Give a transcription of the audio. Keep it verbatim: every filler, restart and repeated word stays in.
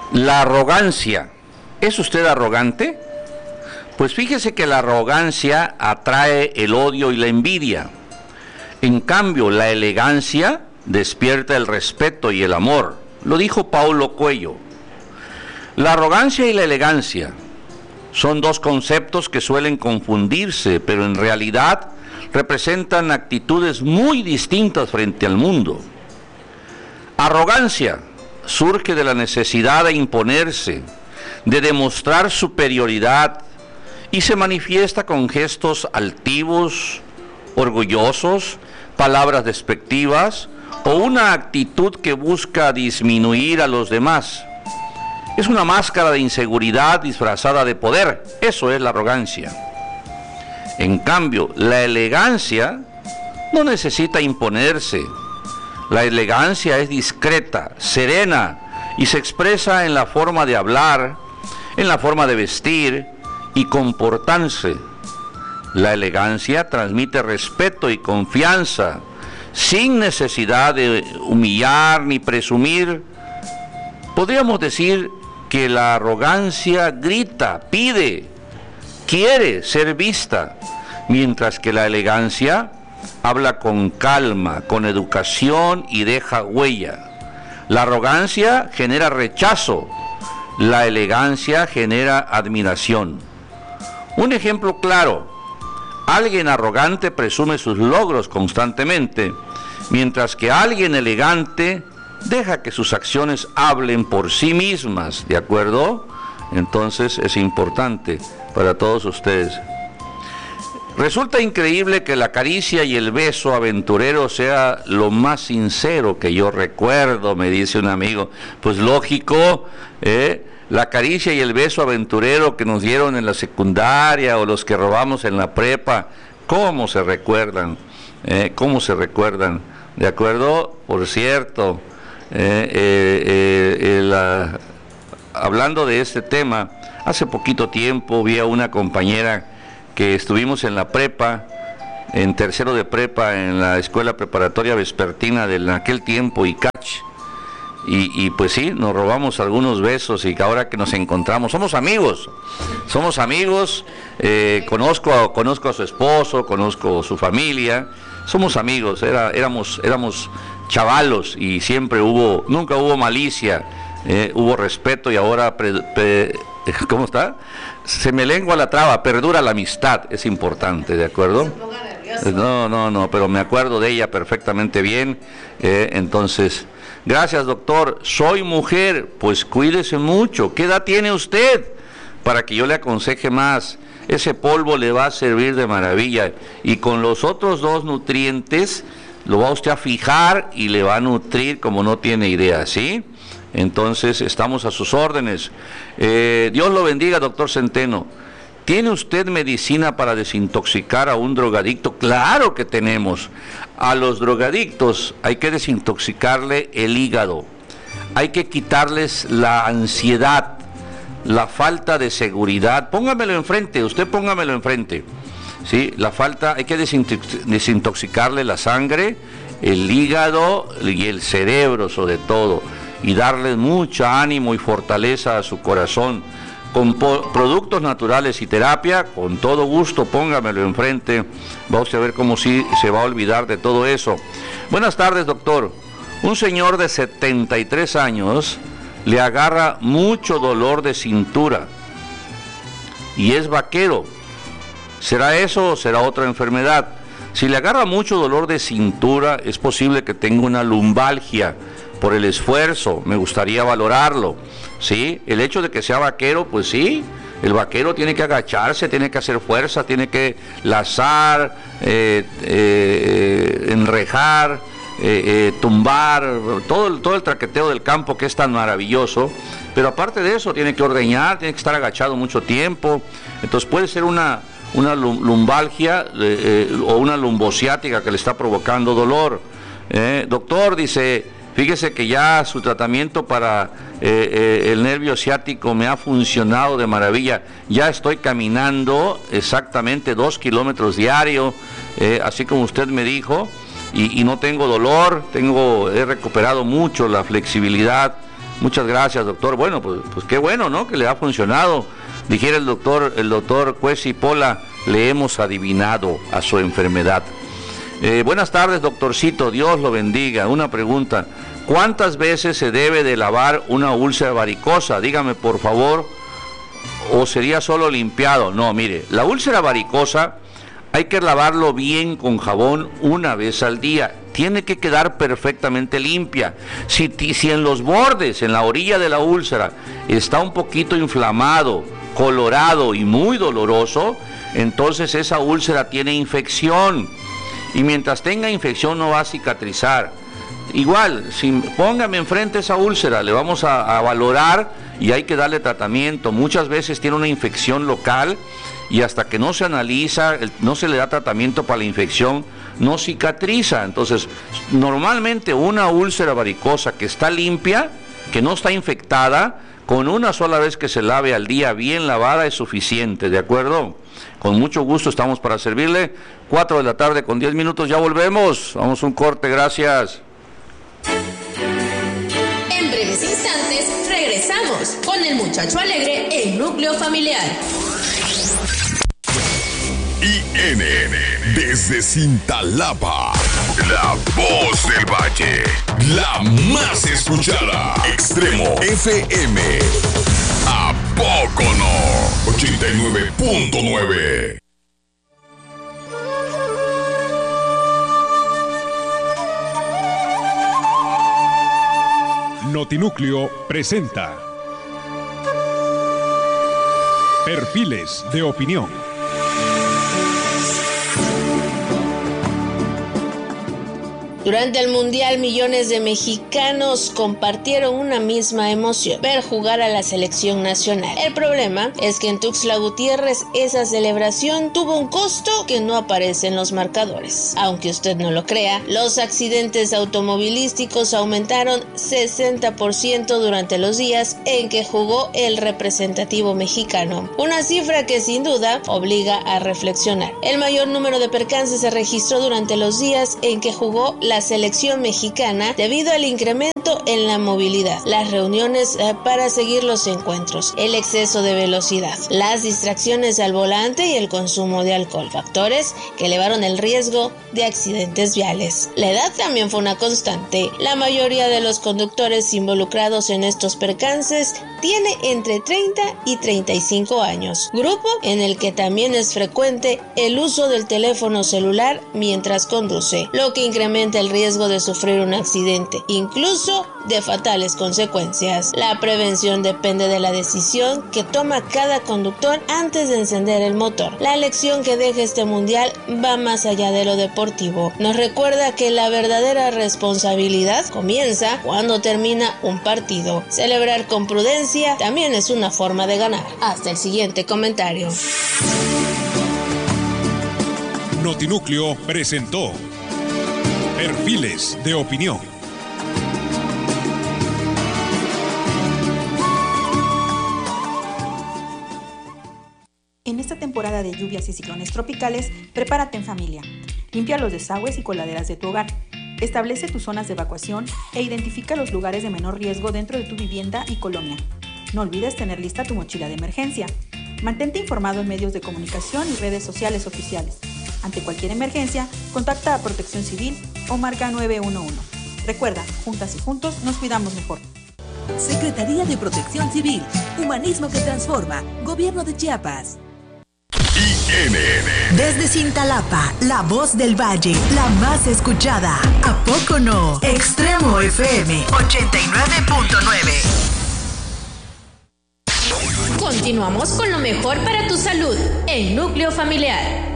La arrogancia. ¿Es usted arrogante? Pues fíjese que la arrogancia atrae el odio y la envidia. En cambio, la elegancia despierta el respeto y el amor. Lo dijo Paulo Coelho. La arrogancia y la elegancia son dos conceptos que suelen confundirse, pero en realidad representan actitudes muy distintas frente al mundo. Arrogancia surge de la necesidad de imponerse, de demostrar superioridad, y se manifiesta con gestos altivos, orgullosos, palabras despectivas o una actitud que busca disminuir a los demás. Es una máscara de inseguridad disfrazada de poder. Eso es la arrogancia. En cambio, la elegancia no necesita imponerse. La elegancia es discreta, serena y se expresa en la forma de hablar, en la forma de vestir y comportarse. La elegancia transmite respeto y confianza, sin necesidad de humillar ni presumir. Podríamos decir que la arrogancia grita, pide, quiere ser vista, mientras que la elegancia habla con calma, con educación y deja huella. La arrogancia genera rechazo, la elegancia genera admiración. Un ejemplo claro: alguien arrogante presume sus logros constantemente, mientras que alguien elegante deja que sus acciones hablen por sí mismas, ¿de acuerdo? Entonces es importante para todos ustedes. Resulta increíble que la caricia y el beso aventurero sea lo más sincero que yo recuerdo, me dice un amigo. Pues lógico, ¿eh? La caricia y el beso aventurero que nos dieron en la secundaria o los que robamos en la prepa, ¿cómo se recuerdan? ¿Eh? ¿Cómo se recuerdan? ¿De acuerdo? Por cierto, eh, eh, eh, eh, la, hablando de este tema, hace poquito tiempo vi a una compañera que estuvimos en la prepa, en tercero de prepa, en la escuela preparatoria vespertina de aquel tiempo, I C A C H, y, y pues sí, nos robamos algunos besos, y ahora que nos encontramos, somos amigos, somos amigos, eh, conozco, conozco a su esposo, conozco a su familia, somos amigos, era, éramos, éramos chavalos, y siempre hubo, nunca hubo malicia, eh, hubo respeto, y ahora, pre, pre, ¿cómo está? Se me lengua la traba, perdura la amistad, es importante, ¿de acuerdo? No, no, no, pero me acuerdo de ella perfectamente bien, eh, entonces, gracias doctor, soy mujer, pues cuídese mucho, ¿qué edad tiene usted? Para que yo le aconseje más, ese polvo le va a servir de maravilla, y con los otros dos nutrientes, lo va usted a fijar y le va a nutrir como no tiene idea, ¿sí? Entonces, estamos a sus órdenes. Eh, Dios lo bendiga, doctor Centeno. ¿Tiene usted medicina para desintoxicar a un drogadicto? Claro que tenemos. A los drogadictos hay que desintoxicarle el hígado. Hay que quitarles la ansiedad, la falta de seguridad. Póngamelo enfrente, usted póngamelo enfrente. ¿Sí? La falta, hay que desintoxicarle la sangre, el hígado y el cerebro sobre todo, y darles mucho ánimo y fortaleza a su corazón, con productos naturales y terapia, con todo gusto, póngamelo enfrente, va usted a ver cómo sí se va a olvidar de todo eso. Buenas tardes, doctor. Un señor de setenta y tres años le agarra mucho dolor de cintura y es vaquero. ¿Será eso o será otra enfermedad? Si le agarra mucho dolor de cintura, es posible que tenga una lumbalgia por el esfuerzo, me gustaría valorarlo, ¿sí? El hecho de que sea vaquero, pues sí, el vaquero tiene que agacharse, tiene que hacer fuerza, tiene que lazar, eh, eh, enrejar, eh, eh, tumbar, todo, todo el traqueteo del campo que es tan maravilloso, pero aparte de eso tiene que ordeñar, tiene que estar agachado mucho tiempo, entonces puede ser una, una lumbalgia eh, eh, o una lumbociática que le está provocando dolor. Eh, doctor, dice, fíjese que ya su tratamiento para eh, eh, el nervio ciático me ha funcionado de maravilla. Ya estoy caminando exactamente dos kilómetros diario, eh, así como usted me dijo, y, y no tengo dolor, tengo, he recuperado mucho la flexibilidad Muchas gracias, doctor. Bueno, pues, pues qué bueno, ¿no? Que le ha funcionado. Dijera el doctor, el doctor Cuesi Pola, le hemos adivinado a su enfermedad. Eh, buenas tardes, doctorcito, Dios lo bendiga. Una pregunta, ¿cuántas veces se debe de lavar una úlcera varicosa? Dígame, por favor, ¿o sería solo limpiado? No, mire, la úlcera varicosa hay que lavarlo bien con jabón una vez al día. Tiene que quedar perfectamente limpia. Si, si en los bordes, en la orilla de la úlcera, está un poquito inflamado, colorado y muy doloroso, entonces esa úlcera tiene infección. Y mientras tenga infección no va a cicatrizar. Igual, si póngame enfrente esa úlcera, le vamos a, a valorar y hay que darle tratamiento. Muchas veces tiene una infección local y hasta que no se analiza, el, no se le da tratamiento para la infección, no cicatriza. Entonces, normalmente una úlcera varicosa que está limpia, que no está infectada, con una sola vez que se lave al día bien lavada es suficiente, ¿de acuerdo? Con mucho gusto estamos para servirle. cuatro de la tarde con diez minutos, ya volvemos. Vamos a un corte, gracias. En breves instantes regresamos con el muchacho alegre en Núcleo Familiar. I N desde Cintalapa, la voz del valle, la más escuchada. Extremo F M. ¿A poco no? ochenta y nueve punto nueve. Notinúcleo presenta Perfiles de Opinión. Durante el Mundial, millones de mexicanos compartieron una misma emoción: ver jugar a la selección nacional. El problema es que en Tuxtla Gutiérrez esa celebración tuvo un costo que no aparece en los marcadores. Aunque usted no lo crea, los accidentes automovilísticos aumentaron sesenta por ciento durante los días en que jugó el representativo mexicano. Una cifra que sin duda obliga a reflexionar. El mayor número de percances se registró durante los días en que jugó la selección mexicana debido al incremento en la movilidad, las reuniones eh, para seguir los encuentros, el exceso de velocidad, las distracciones al volante y el consumo de alcohol, factores que elevaron el riesgo de accidentes viales. La edad también fue una constante. La mayoría de los conductores involucrados en estos percances tiene entre treinta y treinta y cinco años, grupo en el que también es frecuente el uso del teléfono celular mientras conduce, lo que incrementa el riesgo de sufrir un accidente, incluso de fatales consecuencias. La prevención depende de la decisión que toma cada conductor antes de encender el motor. La lección que deja este mundial va más allá de lo deportivo. Nos recuerda que la verdadera responsabilidad comienza cuando termina un partido. Celebrar con prudencia también es una forma de ganar. Hasta el siguiente comentario. Notinúcleo presentó Perfiles de Opinión. En esta temporada de lluvias y ciclones tropicales, prepárate en familia. Limpia los desagües y coladeras de tu hogar. Establece tus zonas de evacuación e identifica los lugares de menor riesgo dentro de tu vivienda y colonia. No olvides tener lista tu mochila de emergencia. Mantente informado en medios de comunicación y redes sociales oficiales. Ante cualquier emergencia, contacta a Protección Civil o marca nueve uno uno. Recuerda, juntas y juntos nos cuidamos mejor. Secretaría de Protección Civil, Humanismo que Transforma, Gobierno de Chiapas. I N Desde Cintalapa, la voz del valle, la más escuchada. ¿A poco no? Extremo F M ochenta y nueve punto nueve. Continuamos con lo mejor para tu salud en Núcleo Familiar.